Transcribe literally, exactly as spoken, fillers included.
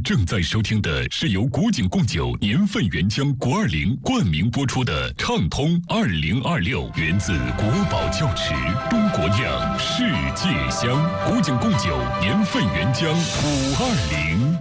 正在收听的是由古井贡酒年份原浆国二零冠名播出的《畅通二零二六》，源自国宝窖池，中国酿，世界香。古井贡酒年份原浆五二零。